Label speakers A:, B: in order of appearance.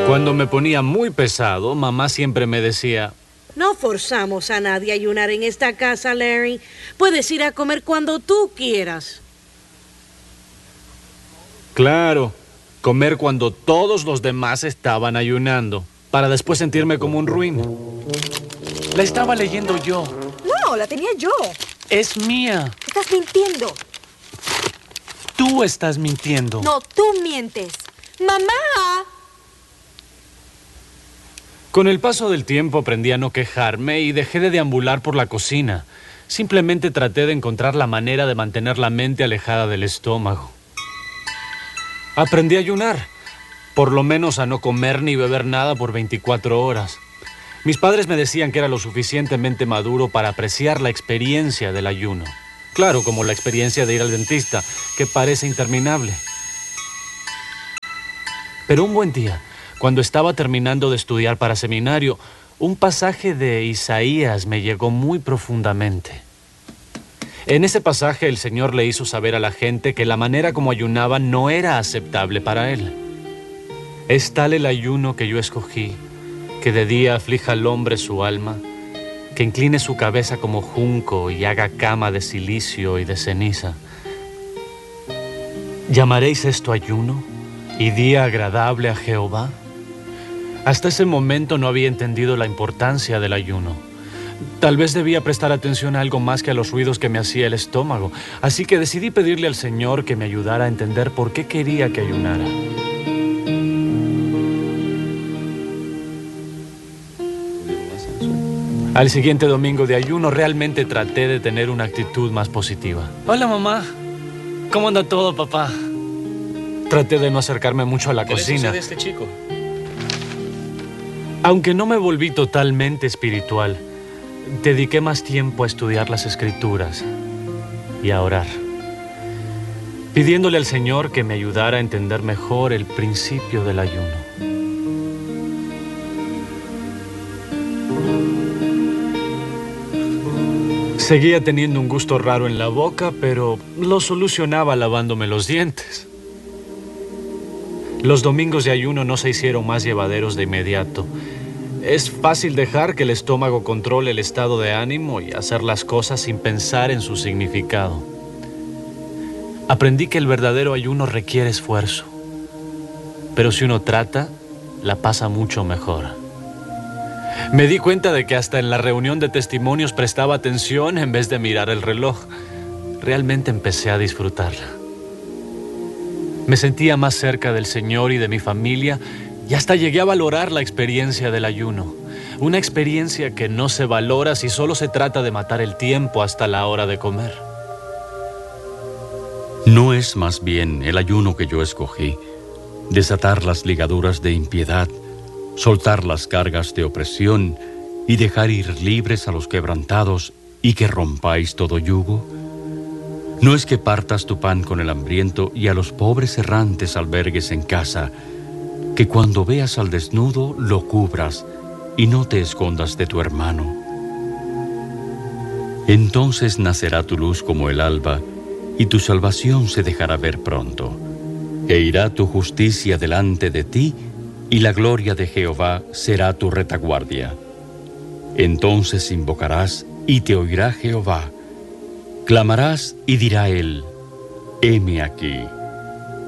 A: Cuando me ponía muy pesado, mamá siempre me decía:
B: no forzamos a nadie a ayunar en esta casa, Larry. Puedes ir a comer cuando tú quieras.
A: Claro, comer cuando todos los demás estaban ayunando, para después sentirme como un ruin. La estaba leyendo yo.
C: No, la tenía yo.
A: Es mía.
C: Estás mintiendo.
A: Tú estás mintiendo.
C: No, tú mientes. ¡Mamá!
A: Con el paso del tiempo aprendí a no quejarme y dejé de deambular por la cocina. Simplemente traté de encontrar la manera de mantener la mente alejada del estómago. Aprendí a ayunar, por lo menos a no comer ni beber nada por 24 horas. Mis padres me decían que era lo suficientemente maduro para apreciar la experiencia del ayuno. Claro, como la experiencia de ir al dentista, que parece interminable. Pero un buen día, cuando estaba terminando de estudiar para seminario, un pasaje de Isaías me llegó muy profundamente. En ese pasaje el Señor le hizo saber a la gente que la manera como ayunaba no era aceptable para Él. Es tal el ayuno que yo escogí, que de día aflija al hombre su alma, que incline su cabeza como junco y haga cama de cilicio y de ceniza. ¿Llamaréis esto ayuno y día agradable a Jehová? Hasta ese momento no había entendido la importancia del ayuno. Tal vez debía prestar atención a algo más que a los ruidos que me hacía el estómago. Así que decidí pedirle al Señor que me ayudara a entender por qué quería que ayunara. Al siguiente domingo de ayuno realmente traté de tener una actitud más positiva. Hola, mamá. ¿Cómo anda todo, papá? Traté de no acercarme mucho a la cocina.
D: ¿Qué le sucede a este chico?
A: Aunque no me volví totalmente espiritual, dediqué más tiempo a estudiar las Escrituras y a orar, pidiéndole al Señor que me ayudara a entender mejor el principio del ayuno. Seguía teniendo un gusto raro en la boca, pero lo solucionaba lavándome los dientes. Los domingos de ayuno no se hicieron más llevaderos de inmediato. Es fácil dejar que el estómago controle el estado de ánimo y hacer las cosas sin pensar en su significado. Aprendí que el verdadero ayuno requiere esfuerzo, pero si uno trata, la pasa mucho mejor. Me di cuenta de que hasta en la reunión de testimonios prestaba atención en vez de mirar el reloj. Realmente empecé a disfrutarla. Me sentía más cerca del Señor y de mi familia, y hasta llegué a valorar la experiencia del ayuno. Una experiencia que no se valora si solo se trata de matar el tiempo hasta la hora de comer.
E: ¿No es más bien el ayuno que yo escogí, desatar las ligaduras de impiedad, soltar las cargas de opresión y dejar ir libres a los quebrantados y que rompáis todo yugo? ¿No es que partas tu pan con el hambriento y a los pobres errantes albergues en casa, que cuando veas al desnudo lo cubras y no te escondas de tu hermano? Entonces nacerá tu luz como el alba y tu salvación se dejará ver pronto. E irá tu justicia delante de ti y la gloria de Jehová será tu retaguardia. Entonces invocarás y te oirá Jehová. Clamarás y dirá él: heme aquí.